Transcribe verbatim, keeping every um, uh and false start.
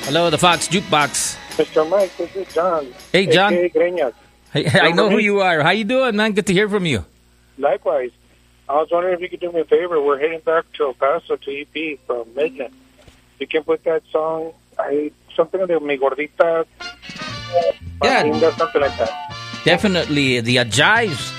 Hello, the Fox Jukebox. Mister Mike, this is John. Hey, John. A K A Greñas. Hey, I know who you are. How you doing, man? Good to hear from you. Likewise. I was wondering if you could do me a favor. We're heading back to El Paso to E P from Midland. You can put that song, I something de Mi Gordita, Yeah. Patinga, something like that. Definitely the uh, jives.